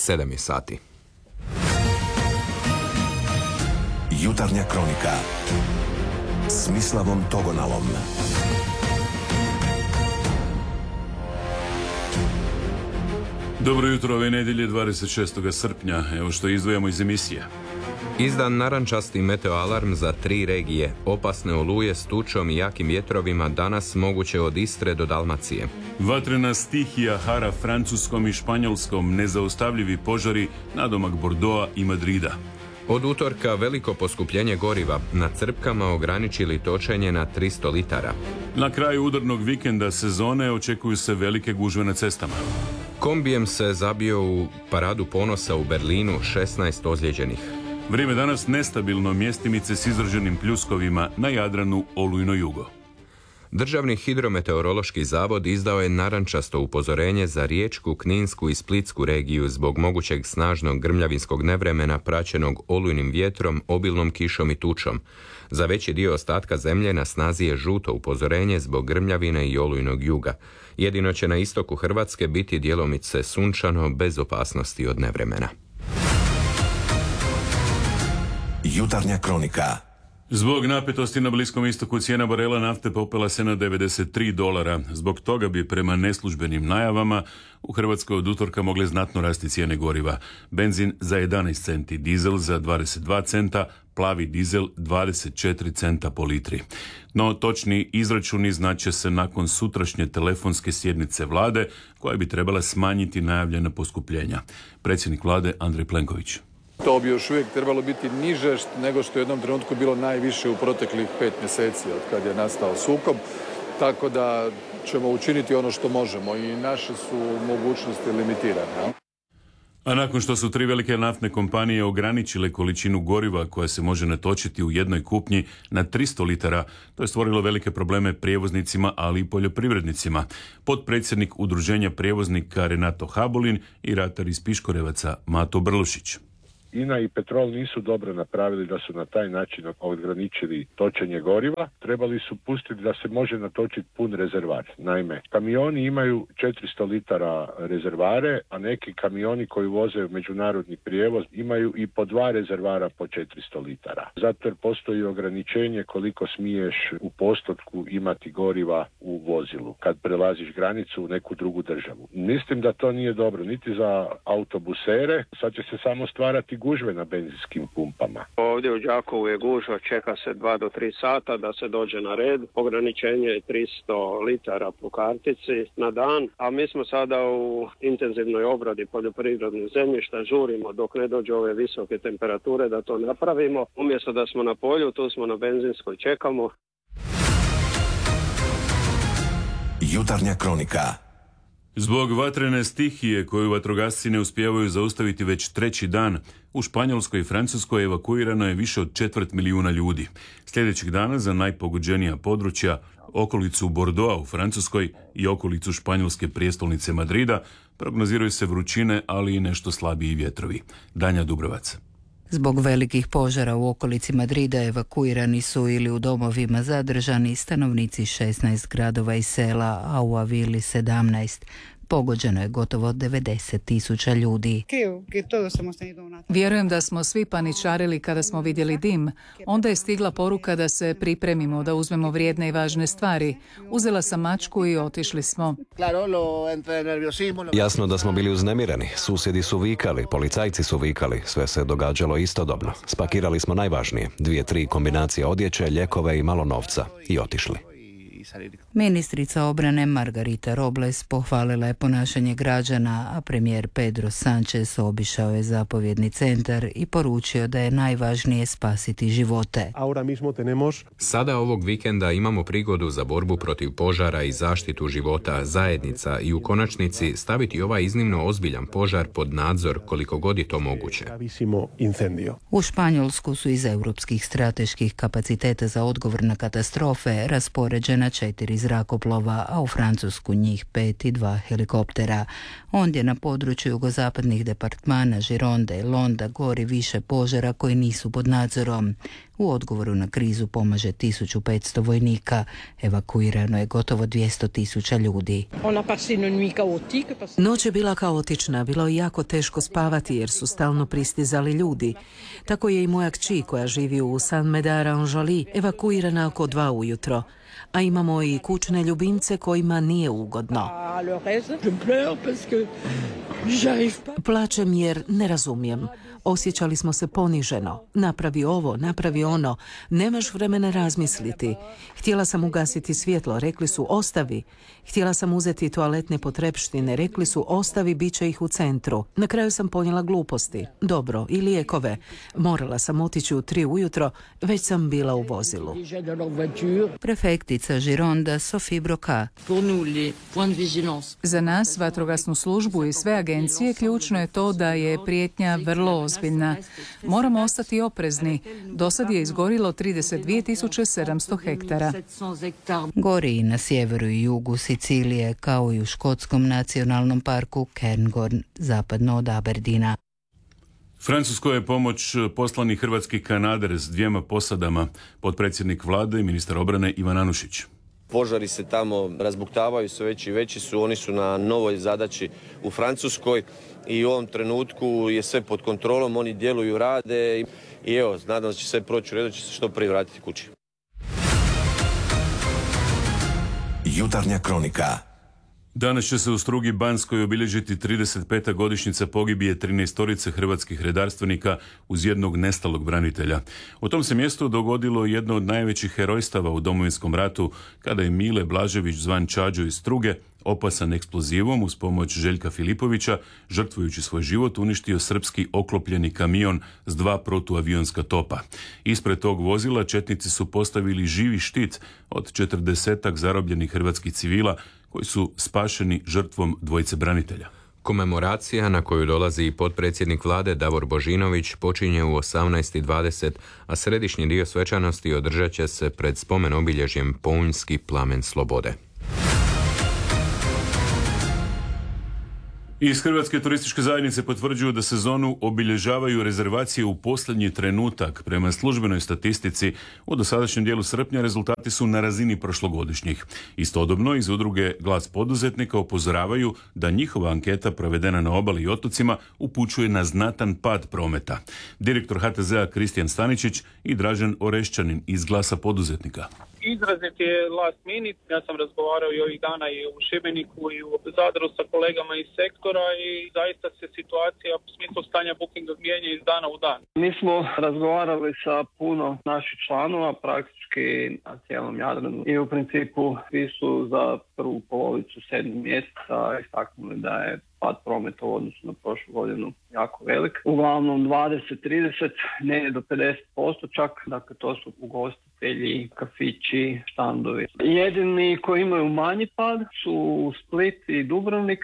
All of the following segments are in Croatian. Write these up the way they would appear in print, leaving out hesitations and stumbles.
7 je sati. Jutarnja kronika s Mislavom Togonalom. Dobro jutro, ove nedjelje 26. srpnja. Evo što izdvojamo iz emisije. Izdan narančasti meteoalarm za 3 regije. Opasne oluje s tučom i jakim vjetrovima danas moguće od Istre do Dalmacije. Vatrena stihija hara Francuskom i Španjolskom, nezaustavljivi požari nadomak Bordeauxa i Madrida. Od utorka veliko poskupljenje goriva, na crpkama ograničili točenje na 300 litara. Na kraju udarnog vikenda sezone očekuju se velike gužve na cestama. Kombijem se zabio u paradu ponosa u Berlinu, 16 ozlijeđenih. Vrijeme danas nestabilno, mjestimice s izraženim pljuskovima na Jadranu, olujno jugo. Državni hidrometeorološki zavod izdao je narančasto upozorenje za Riječku, Kninsku i Splitsku regiju zbog mogućeg snažnog grmljavinskog nevremena praćenog olujnim vjetrom, obilnom kišom i tučom. Za veći dio ostatka zemlje na snazi je žuto upozorenje zbog grmljavine i olujnog juga. Jedino će na istoku Hrvatske biti djelomice sunčano bez opasnosti od nevremena. Jutarnja kronika. Zbog napetosti na Bliskom istoku cijena barela nafte popela se na $93. Zbog toga bi prema neslužbenim najavama u Hrvatskoj od utorka mogle znatno rasti cijene goriva. Benzin za 11 centi, dizel za 22 centa, plavi dizel 24 centa po litri. No točni izračuni znače se nakon sutrašnje telefonske sjednice vlade koja bi trebala smanjiti najavljena poskupljenja. Predsjednik vlade Andrej Plenković. To bi još uvijek trebalo biti niže nego što je u jednom trenutku bilo najviše u proteklih 5 mjeseci od kad je nastao sukob. Tako da ćemo učiniti ono što možemo i naše su mogućnosti limitirane. A nakon što su 3 velike naftne kompanije ograničile količinu goriva koja se može natočiti u jednoj kupnji na 300 litara, to je stvorilo velike probleme prijevoznicima, ali i poljoprivrednicima. Potpredsjednik Udruženja prijevoznika Renato Habulin i ratar iz Piškorevaca Mato Brlušić. INA i Petrol nisu dobro napravili da su na taj način ograničili točenje goriva. Trebali su pustiti da se može natočiti pun rezervar. Naime, kamioni imaju 400 litara rezervare, a neki kamioni koji voze međunarodni prijevoz imaju i po 2 rezervara po 400 litara. Zato jer postoji ograničenje koliko smiješ u postotku imati goriva u vozilu kad prelaziš granicu u neku drugu državu. Mislim da to nije dobro niti za autobusere, sad će se samo stvarati gužve na benzinskim pumpama. Ovdje u Đakovu je gužva, čeka se 2 do 3 sata da se dođe na red. Ograničenje je 300 litara po kartici na dan, a mi smo sada u intenzivnoj obradi poljoprivrednih zemljišta, žurimo dok ne dođu ove visoke temperature da to napravimo. Umjesto da smo na polju, tu smo na benzinskoj, čekamo. Jutarnja kronika. Zbog vatrene stihije koju vatrogasci ne uspijevaju zaustaviti već 3. dan, u Španjolskoj i Francuskoj evakuirano je više od 250.000 ljudi. Sljedećeg dana za najpogođenija područja, okolicu Bordeauxa u Francuskoj i okolicu španjolske prijestolnice Madrida, prognoziraju se vrućine, ali i nešto slabiji vjetrovi. Danja Dubrovac. Zbog velikih požara u okolici Madrida evakuirani su ili u domovima zadržani stanovnici 16 gradova i sela, a u Avili 17. Pogođeno je gotovo 90.000 ljudi. Vjerujem da smo svi paničarili kada smo vidjeli dim. Onda je stigla poruka da se pripremimo, da uzmemo vrijedne i važne stvari. Uzela sam mačku i otišli smo. Jasno da smo bili uznemireni. Susjedi su vikali, policajci su vikali. Sve se događalo istodobno. Spakirali smo najvažnije. 2-3 kombinacije odjeće, lijekove i malo novca. I otišli. Ministrica obrane Margarita Robles pohvalila je ponašanje građana, a premijer Pedro Sánchez obišao je zapovjedni centar i poručio da je najvažnije spasiti živote. Sada ovog vikenda imamo prigodu za borbu protiv požara i zaštitu života zajednica i u konačnici staviti ovaj iznimno ozbiljan požar pod nadzor koliko god je to moguće. U Španjolsku su iz europskih strateških kapaciteta za odgovor na katastrofe raspoređena 4 zrakoplova, a u Francusku njih 5 i 2 helikoptera. Ondje na području jugozapadnih departmana Gironde i Londa gori više požara koji nisu pod nadzorom. U odgovoru na krizu pomaže 1500 vojnika. Evakuirano je gotovo 200.000 ljudi. Noć je bila kaotična, bilo je jako teško spavati jer su stalno pristizali ljudi. Tako je i moja kći koja živi u Saint-Médard-en-Joly evakuirana oko 2 ujutro. A imamo i kućne ljubimce kojima nije ugodno. Plačem jer ne razumijem. Osjećali smo se poniženo. Napravi ovo, napravi ono. Nemaš vremena razmisliti. Htjela sam ugasiti svjetlo, rekli su ostavi. Htjela sam uzeti toaletne potrepštine, rekli su ostavi, bit će ih u centru. Na kraju sam ponijela gluposti. Dobro, i lijekove. Morala sam otići u 3 ujutro, već sam bila u vozilu. Prefektica Gironda Sophie Broca. Za nas, vatrogasnu službu i sve agencije, ključno je to da je prijetnja vrlo ozbiljna. Moramo ostati oprezni. Do sad je izgorilo 32.700 hektara. Gori i na sjeveru i jugu Sicilije, kao i u škotskom nacionalnom parku Cairngorm, zapadno od Aberdeena. Francuskoj je pomoć poslani hrvatski kanader s 2 posadama, potpredsjednik vlade i ministar obrane Ivan Anušić. Požari se tamo razbuktavaju, sve veći i veći su, oni su na novoj zadaći u Francuskoj i u ovom trenutku je sve pod kontrolom, oni djeluju, rade i evo, nadam se da će sve proći u redu, će se što prije vratiti kući. Jutarnja kronika. Danas će se u Strugi Banskoj obilježiti 35. godišnjica pogibije 13 hrvatskih redarstvenika uz jednog nestalog branitelja. U tom se mjestu dogodilo jedno od najvećih herojstava u Domovinskom ratu, kada je Mile Blažević, zvan Čađo iz Struge, opasan eksplozivom uz pomoć Željka Filipovića, žrtvujući svoj život, uništio srpski oklopljeni kamion s 2 protuavionska topa. Ispred tog vozila četnici su postavili živi štit od 40 zarobljenih hrvatskih civila koji su spašeni žrtvom 2 branitelja. Komemoracija na koju dolazi i potpredsjednik vlade Davor Božinović počinje u 18:20, a središnji dio svečanosti održat će se pred spomen obilježjem Pounjski plamen slobode. Iz Hrvatske turističke zajednice potvrđuju da sezonu obilježavaju rezervacije u posljednji trenutak. Prema službenoj statistici, u dosadašnjem dijelu srpnja rezultati su na razini prošlogodišnjih. Istodobno, iz udruge Glas poduzetnika upozoravaju da njihova anketa provedena na obali i otocima upućuje na znatan pad prometa. Direktor HTZ-a Kristijan Staničić i Dražen Orešćanin iz Glasa poduzetnika. Izrazit je last minute. Ja sam razgovarao i ovih dana i u Šibeniku i u Zadru sa kolegama iz sektora i zaista se situacija u smislu stanja bookinga mijenja iz dana u dan. Mi smo razgovarali sa puno naših članova, praktički na cijelom Jadranu i u principu svi su za prvu polovicu 7. mjeseca istaknuli da je pad prometa u odnosu na prošlu godinu jako velik. Uglavnom 20-30, ne do 50% čak, dakle to su ugostitelji, kafići, štandovi. Jedini koji imaju manji pad su Split i Dubrovnik.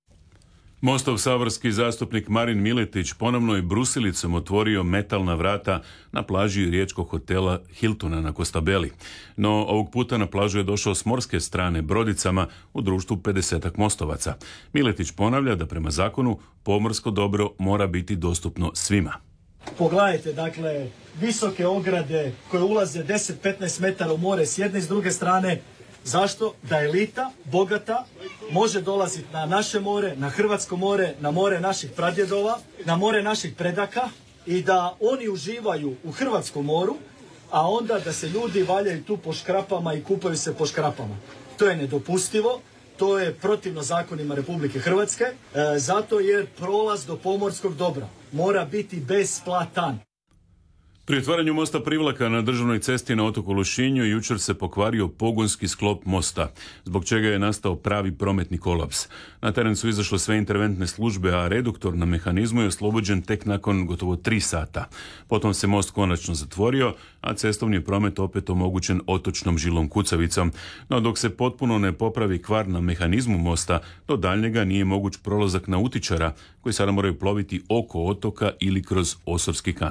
Mostov saborski zastupnik Marin Miletić ponovno je brusilicom otvorio metalna vrata na plaži riječkog hotela Hiltona na Costabelli. No ovog puta na plažu je došao s morske strane brodicama u društvu 50 mostovaca. Miletić ponavlja da prema zakonu pomorsko dobro mora biti dostupno svima. Pogledajte, dakle, visoke ograde koje ulaze 10-15 metara u more s jedne i s druge strane. Zašto? Da elita, bogata, može dolaziti na naše more, na hrvatsko more, na more naših pradjedova, na more naših predaka i da oni uživaju u hrvatskom moru, a onda da se ljudi valjaju tu po škrapama i kupaju se po škrapama. To je nedopustivo, to je protivno zakonima Republike Hrvatske, zato jer prolaz do pomorskog dobra mora biti besplatan. Pri otvaranju mosta Privlaka na državnoj cesti na otoku Lošinju jučer se pokvario pogonski sklop mosta, zbog čega je nastao pravi prometni kolaps. Na teren su izašle sve interventne službe, a reduktor na mehanizmu je oslobođen tek nakon gotovo 3 sata. Potom se most konačno zatvorio, a cestovni je promet opet omogućen otočnom žilom kucavicom. No dok se potpuno ne popravi kvar na mehanizmu mosta, do daljnjega nije moguć prolazak nautičara, koji sada moraju ploviti oko otoka ili kroz Osovski kanal.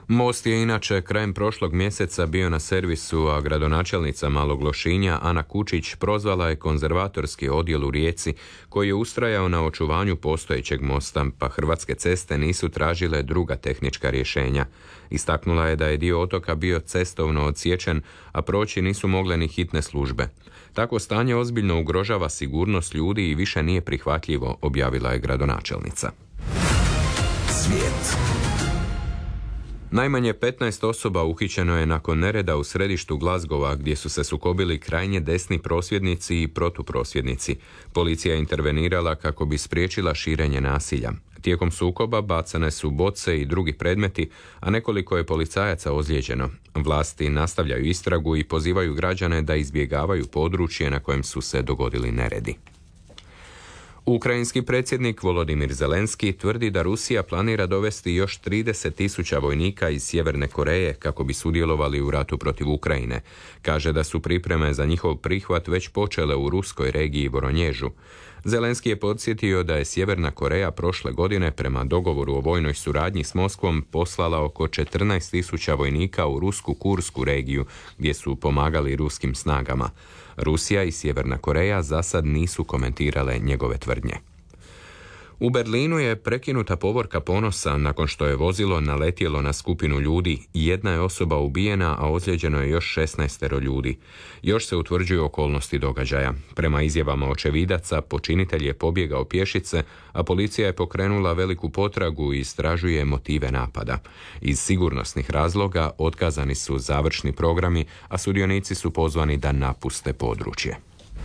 Most je inače krajem prošlog mjeseca bio na servisu, a gradonačelnica Malog Lošinja Ana Kučić prozvala je konzervatorski odjel u Rijeci koji je ustrajao na očuvanju postojećeg mosta, pa Hrvatske ceste nisu tražile druga tehnička rješenja. Istaknula je da je dio otoka bio cestovno odsječen, a proći nisu mogle ni hitne službe. Takvo stanje ozbiljno ugrožava sigurnost ljudi i više nije prihvatljivo, objavila je gradonačelnica. Svijet. Najmanje 15 osoba uhićeno je nakon nereda u središtu Glasgowa, gdje su se sukobili krajnje desni prosvjednici i protuprosvjednici. Policija je intervenirala kako bi spriječila širenje nasilja. Tijekom sukoba bacane su boce i drugi predmeti, a nekoliko je policajaca ozlijeđeno. Vlasti nastavljaju istragu i pozivaju građane da izbjegavaju područje na kojem su se dogodili neredi. Ukrajinski predsjednik Volodimir Zelenski tvrdi da Rusija planira dovesti još 30.000 vojnika iz Sjeverne Koreje kako bi sudjelovali u ratu protiv Ukrajine. Kaže da su pripreme za njihov prihvat već počele u ruskoj regiji Voronježu. Zelenski je podsjetio da je Sjeverna Koreja prošle godine prema dogovoru o vojnoj suradnji s Moskvom poslala oko 14.000 vojnika u rusku Kursku regiju gdje su pomagali ruskim snagama. Rusija i Sjeverna Koreja za sad nisu komentirale njegove tvrdnje. U Berlinu je prekinuta povorka ponosa nakon što je vozilo naletjelo na skupinu ljudi. Jedna je osoba ubijena, a ozlijeđeno je još 16 ljudi. Još se utvrđuju okolnosti događaja. Prema izjavama očevidaca, počinitelj je pobjegao pješice, a policija je pokrenula veliku potragu i istražuje motive napada. Iz sigurnosnih razloga otkazani su završni programi, a sudionici su pozvani da napuste područje.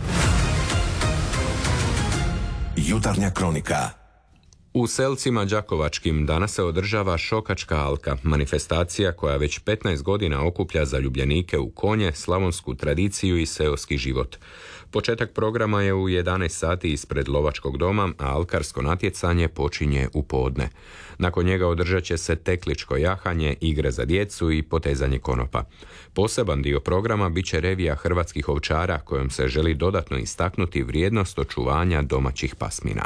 Jutarnja kronika. U Selcima Đakovačkim danas se održava Šokačka alka, manifestacija koja već 15 godina okuplja zaljubljenike u konje, slavonsku tradiciju i seoski život. Početak programa je u 11 sati ispred Lovačkog doma, a alkarsko natjecanje počinje u podne. Nakon njega održat će se tekličko jahanje, igre za djecu i potezanje konopa. Poseban dio programa bit će revija hrvatskih ovčara kojom se želi dodatno istaknuti vrijednost očuvanja domaćih pasmina.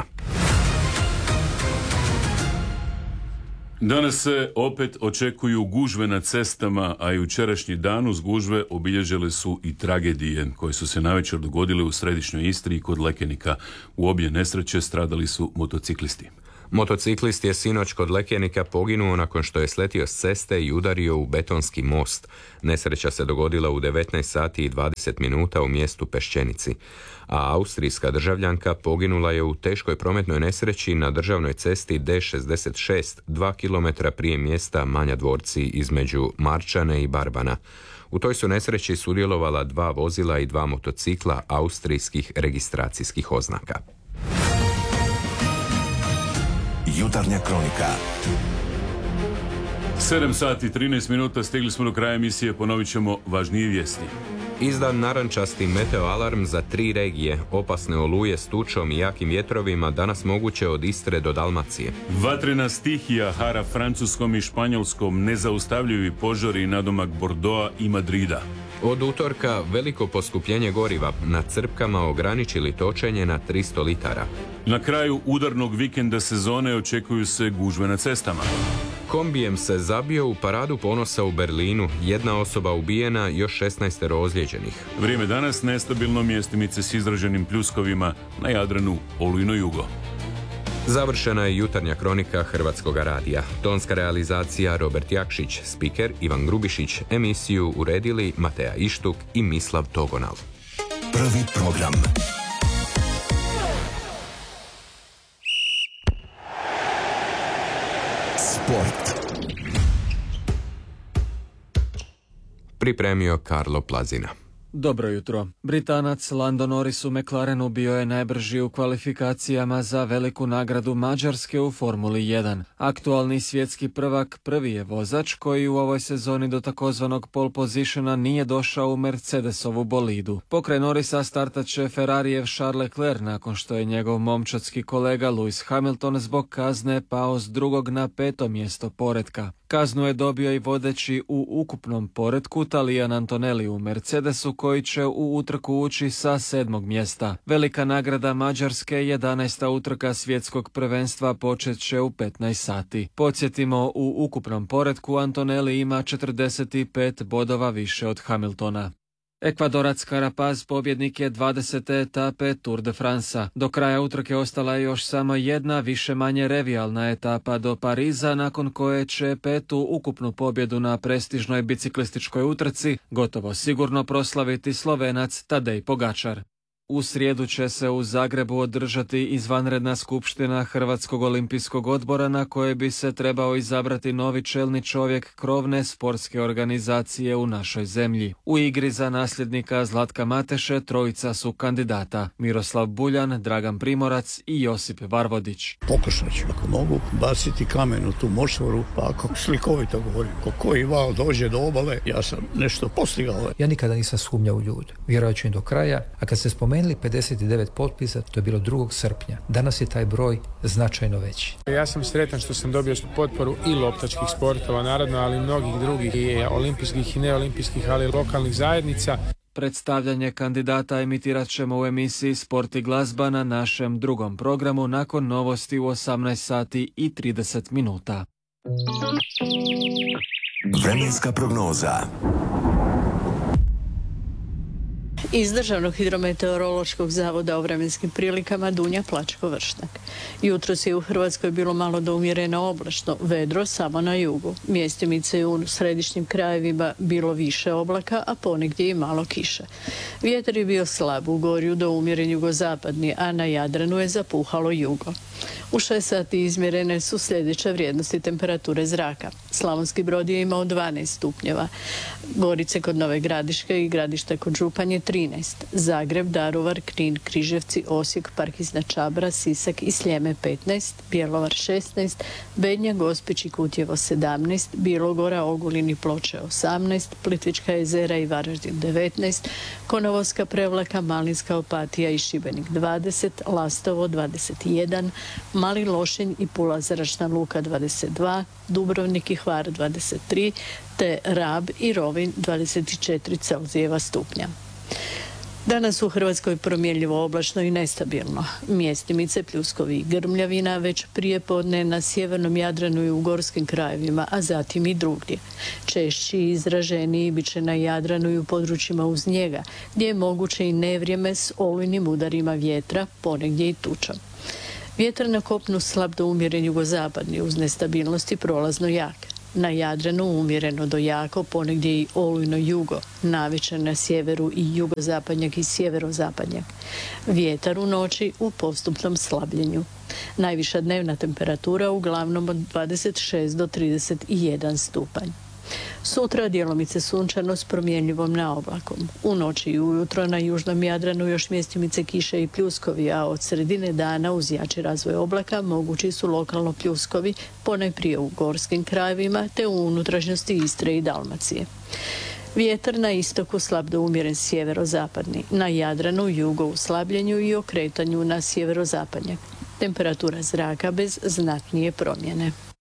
Danas se opet očekuju gužve na cestama, a jučerašnji dan uz gužve obilježile su i tragedije koje su se navečer dogodile u središnjoj Istri i kod Lekenika. U obje nesreće stradali su motociklisti. Motociklist je sinoć kod Lekenika poginuo nakon što je sletio s ceste i udario u betonski most. Nesreća se dogodila u 19 sati i 20 minuta u mjestu Pešćenici. A austrijska državljanka poginula je u teškoj prometnoj nesreći na državnoj cesti D66, 2 km prije mjesta Manja Dvorci između Marčane i Barbana. U toj su nesreći sudjelovala 2 vozila i 2 motocikla austrijskih registracijskih oznaka. Jutarnja kronika. 7 sati 13 minuta, stigli smo do kraja emisije, ponovit ćemo važnije vijesti. Izdan narančasti meteoalarm za 3 regije. Opasne oluje s tučom i jakim vjetrovima danas moguće od Istre do Dalmacije. Vatrena stihija hara Francuskom i Španjolskom, nezaustavljivi požari nadomak Bordeauxa i Madrida. Od utorka veliko poskupljenje goriva, na crpkama ograničili točenje na 300 litara. Na kraju udarnog vikenda sezone očekuju se gužve na cestama. Kombijem se zabio u paradu ponosa u Berlinu, 1 osoba ubijena, još 16 ozlijeđenih. Vrijeme danas nestabilno, mjestimice s izraženim pljuskovima na Jadranu, olujno jugo. Završena je jutarnja kronika Hrvatskoga radija. Tonska realizacija Robert Jakšić, spiker Ivan Grubišić, emisiju uredili Mateja Ištuk i Mislav Togonal. Prvi program. Sport. Pripremio Karlo Plazina. Dobro jutro. Britanac Lando Norris u McLarenu bio je najbrži u kvalifikacijama za veliku nagradu Mađarske u Formuli 1. Aktualni svjetski prvak prvi je vozač koji u ovoj sezoni do takozvanog pole positiona nije došao u Mercedesovu bolidu. Pokraj Norrisa startat će Ferrarijev Charles Leclerc nakon što je njegov momčadski kolega Lewis Hamilton zbog kazne pao s 2. na 5. mjesto poretka. Kaznu je dobio i vodeći u ukupnom poretku Talijan Antonelli u Mercedesu koji će u utrku ući sa 7. mjesta. Velika nagrada Mađarske, 11. utrka svjetskog prvenstva, počet će u 15 sati. Podsjetimo, u ukupnom poretku Antonelli ima 45 bodova više od Hamiltona. Ekvadorac Carapaz pobjednik je 20. etape Tour de France. Do kraja utrke ostala je još samo jedna više-manje revijalna etapa do Pariza, nakon koje će 5. ukupnu pobjedu na prestižnoj biciklističkoj utrci gotovo sigurno proslaviti Slovenac Tadej Pogačar. U srijedu će se u Zagrebu održati izvanredna skupština Hrvatskog olimpijskog odbora na koje bi se trebao izabrati novi čelni čovjek krovne sportske organizacije u našoj zemlji. U igri za nasljednika Zlatka Mateše trojica su kandidata: Miroslav Buljan, Dragan Primorac i Josip Varvodić. Pokušat ću, ako mogu, baciti kamen u tu močvaru, pa ako slikovito govorim, koji val dođe do obale, ja sam nešto postigao. Ja nikada nisam sumnjao u ljude, vjerovat ću im do kraja, a kad se spomenuli 59 potpisa, to je bilo 2. srpnja. Danas je taj broj značajno veći. Ja sam sretan što sam dobio potporu i loptačkih sportova, naravno, ali i mnogih drugih, i olimpijskih i neolimpijskih, ali i lokalnih zajednica. Predstavljanje kandidata emitirat ćemo u emisiji Sport i glazba na našem drugom programu nakon novosti u 18 sati i 30 minuta. Vremenska prognoza. Iz Državnog hidrometeorološkog zavoda o vremenskim prilikama Dunja Plačko-Vršnak. Jutros je u Hrvatskoj bilo malo do umjereno oblačno, vedro samo na jugu. Mjestimice je u središnjim krajevima bilo više oblaka, a ponegdje i malo kiše. Vjetar je bio slab u Gorju do umjeren jugozapadni, a na Jadranu je zapuhalo jugo. U 6 sati izmjerene su sljedeće vrijednosti temperature zraka. Slavonski Brod je imao 12 stupnjeva. Gorice kod Nove Gradiške i Gradište kod Županje 13. Zagreb, Daruvar, Knin, Križevci, Osijek, Parkizna Čabra, Sisak i Sljeme 15, Bjelovar 16, Bednja, Gospić i Kutjevo 17, Bilogora, Ogulin i Ploče 18, Plitvička jezera i Varaždin 19, Konovoska, Prevlaka, Malinska, Opatija i Šibenik 20, Lastovo 21, Mali Lošinj i Pula Zračna luka 22, Dubrovnik i Hvar 23, te Rab i Rovinj 24 Celzijeva stupnja. Danas u Hrvatskoj promjenljivo oblačno i nestabilno. Mjestimice, pljuskovi i grmljavina već prije podne na sjevernom Jadranu i u gorskim krajevima, a zatim i drugdje. Češći i izraženiji bit će na Jadranu i u područjima uz njega, gdje je moguće i nevrijeme s olujnim udarima vjetra, ponegdje i tučom. Vjetar na kopnu slab do umjeren jugozapadni, uz nestabilnosti prolazno jak. Na Jadranu umjereno do jako, ponegdje i olujno jugo, navečer na sjeveru i jugozapadnjak i sjeverozapadnjak. Vjetar u noći u postupnom slabljenju. Najviša dnevna temperatura uglavnom od 26 do 31 stupanj. Sutra djelomice sunčano s promjenljivom na oblakom. U noći i ujutro na južnom Jadranu još mjestimice kiše i pljuskovi, a od sredine dana uz jači razvoj oblaka mogući su lokalno pljuskovi, ponajprije u gorskim krajevima te u unutrašnjosti Istre i Dalmacije. Vjetar na istoku slab do umjeren sjeverozapadni, na Jadranu jugo u slabljenju i okretanju na sjeverozapadnjak. Temperatura zraka bez znatnije promjene.